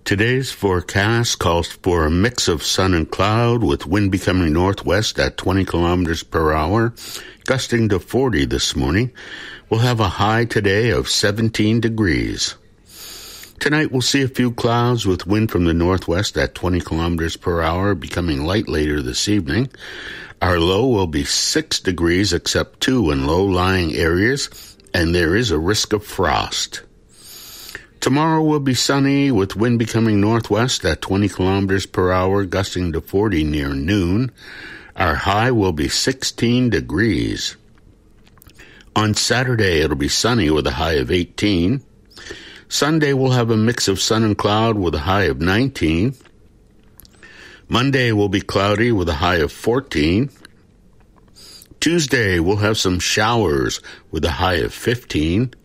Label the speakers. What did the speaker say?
Speaker 1: Today's forecast calls for a mix of sun and cloud with wind becoming northwest at 20 kilometers per hour, gusting to 40 this morning. We'll have a high today of 17 degrees. Tonight we'll see a few clouds with wind from the northwest at 20 kilometers per hour, becoming light later this evening. Our low will be 6 degrees except 2 in low-lying areas, and there is a risk of frost. Tomorrow will be sunny with wind becoming northwest at 20 kilometers per hour, gusting to 40 near noon. Our high will be 16 degrees. On Saturday, it'll be sunny with a high of 18. Sunday, we'll have a mix of sun and cloud with a high of 19. Monday will be cloudy with a high of 14. Tuesday, we'll have some showers with a high of 15.